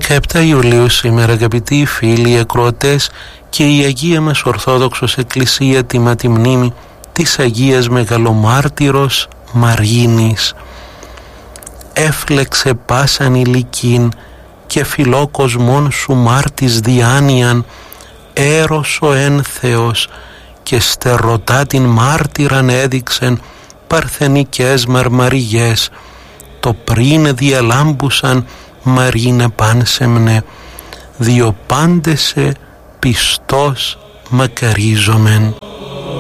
17 Ιουλίου σήμερα, αγαπητοί φίλοι ακροατές, και η Αγία μας Ορθόδοξος Εκκλησία τιμά τη μνήμη της Αγίας Μεγαλομάρτυρος Μαρίνης. Έφλεξε πάσαν ηλικίν και φιλόκοσμον σου μάρτης διάνοιαν, έρωσο εν Θεός και στερωτά την μάρτυραν έδειξεν παρθενικές μαρμαριές, το πριν διαλάμπουσαν Μαρίνε πάνσεμνε, διοπάντεσε πιστός μακαρίζομεν.